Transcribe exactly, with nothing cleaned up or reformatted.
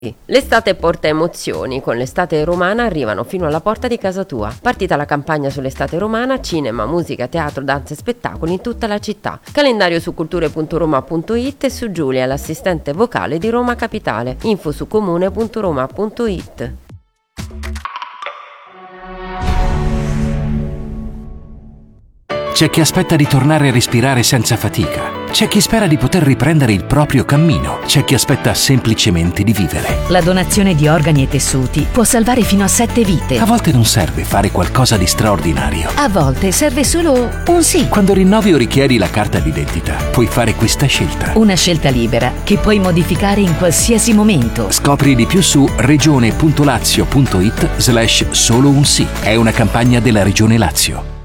L'estate porta emozioni, con l'estate romana arrivano fino alla porta di casa tua. Partita la campagna sull'estate romana, cinema, musica, teatro, danza e spettacoli in tutta la città. Calendario su culture punto roma punto it e su Giulia, l'assistente vocale di Roma Capitale. Info su comune punto roma punto it. C'è chi aspetta di tornare a respirare senza fatica. C'è chi spera di poter riprendere il proprio cammino. C'è chi aspetta semplicemente di vivere. La donazione di organi e tessuti può salvare fino a sette vite. A volte non serve fare qualcosa di straordinario. A volte serve solo un sì. Quando rinnovi o richiedi la carta d'identità, puoi fare questa scelta. Una scelta libera che puoi modificare in qualsiasi momento. Scopri di più su regione punto lazio punto it slash solo un sì. È una campagna della Regione Lazio.